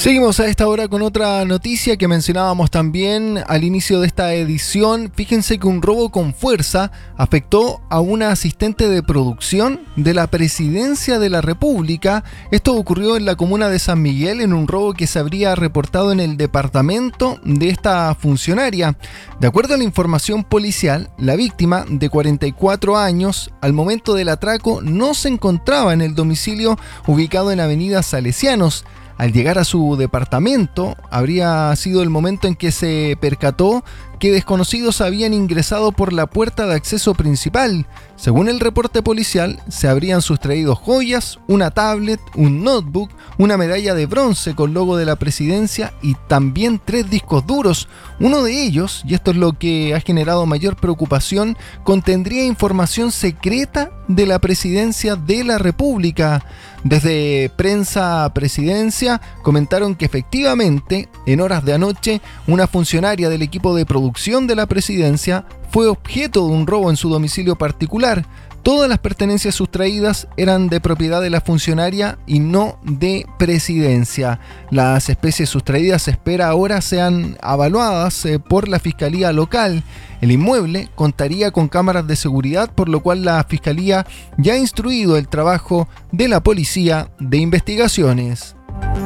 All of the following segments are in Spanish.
Seguimos a esta hora con otra noticia que mencionábamos también al inicio de esta edición. Fíjense que un robo con fuerza afectó a una asistente de producción de la Presidencia de la República. Esto ocurrió en la comuna de San Miguel en un robo que se habría reportado en el departamento de esta funcionaria. De acuerdo a la información policial, la víctima, de 44 años, al momento del atraco no se encontraba en el domicilio ubicado en Avenida Salesianos. Al llegar a su departamento, habría sido el momento en que se percató que desconocidos habían ingresado por la puerta de acceso principal. Según el reporte policial, se habrían sustraído joyas, una tablet, un notebook, una medalla de bronce con logo de la presidencia y también 3 discos duros. Uno de ellos, y esto es lo que ha generado mayor preocupación, contendría información secreta de la presidencia de la República. Desde Prensa Presidencia comentaron que efectivamente, en horas de anoche, una funcionaria del equipo de producción de la presidencia fue objeto de un robo en su domicilio particular. Todas las pertenencias sustraídas eran de propiedad de la funcionaria y no de presidencia. Las especies sustraídas se espera ahora sean evaluadas por la Fiscalía Local. El inmueble contaría con cámaras de seguridad, por lo cual la Fiscalía ya ha instruido el trabajo de la Policía de Investigaciones.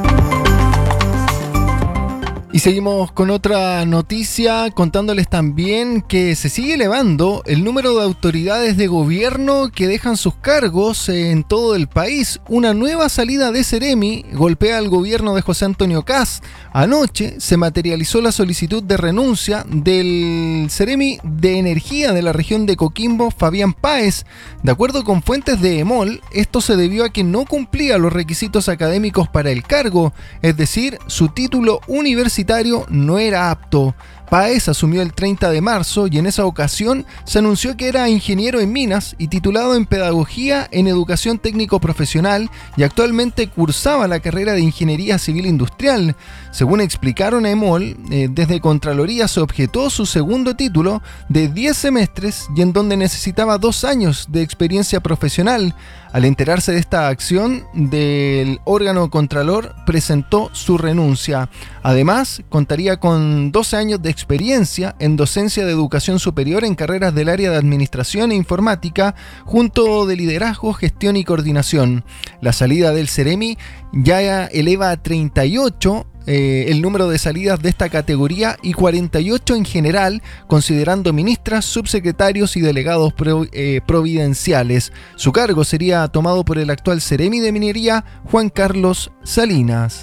Y seguimos con otra noticia, contándoles también que se sigue elevando el número de autoridades de gobierno que dejan sus cargos en todo el país. Una nueva salida de Ceremi golpea al gobierno de José Antonio Kast. Anoche se materializó la solicitud de renuncia del Ceremi de Energía de la región de Coquimbo, Fabián Páez. De acuerdo con fuentes de EMOL, esto se debió a que no cumplía los requisitos académicos para el cargo, es decir, su título universitario no era apto. Páez asumió el 30 de marzo y en esa ocasión se anunció que era ingeniero en minas y titulado en Pedagogía en Educación Técnico Profesional y actualmente cursaba la carrera de Ingeniería Civil Industrial. Según explicaron a EMOL, desde Contraloría se objetó su segundo título de 10 semestres y en donde necesitaba 2 años de experiencia profesional. Al enterarse de esta acción del órgano Contralor, presentó su renuncia. Además, contaría con 12 años de experiencia en docencia de educación superior en carreras del área de administración e informática, junto de liderazgo, gestión y coordinación. La salida del Ceremi ya eleva a 38 el número de salidas de esta categoría y 48 en general, considerando ministras, subsecretarios y delegados providenciales. Su cargo sería tomado por el actual Ceremi de Minería, Juan Carlos Salinas.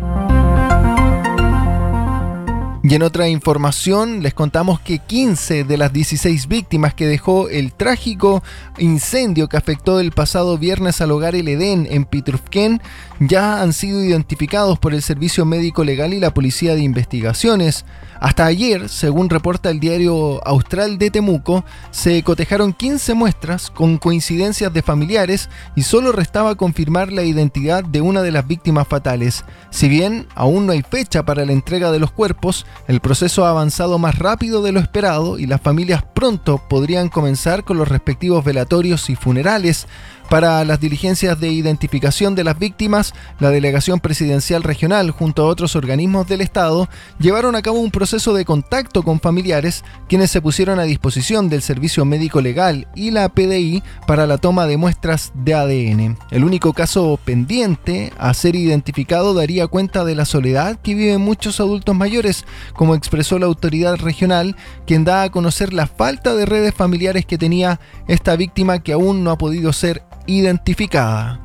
Y en otra información les contamos que 15 de las 16 víctimas que dejó el trágico incendio que afectó el pasado viernes al hogar El Edén en Pitrufquén ya han sido identificados por el Servicio Médico Legal y la Policía de Investigaciones. Hasta ayer, según reporta el diario Austral de Temuco, se cotejaron 15 muestras con coincidencias de familiares y solo restaba confirmar la identidad de una de las víctimas fatales. Si bien aún no hay fecha para la entrega de los cuerpos, el proceso ha avanzado más rápido de lo esperado y las familias pronto podrían comenzar con los respectivos velatorios y funerales. Para las diligencias de identificación de las víctimas, la Delegación Presidencial Regional, junto a otros organismos del Estado, llevaron a cabo un proceso de contacto con familiares, quienes se pusieron a disposición del Servicio Médico Legal y la PDI para la toma de muestras de ADN. El único caso pendiente a ser identificado daría cuenta de la soledad que viven muchos adultos mayores, como expresó la autoridad regional, quien da a conocer la falta de redes familiares que tenía esta víctima que aún no ha podido ser identificada.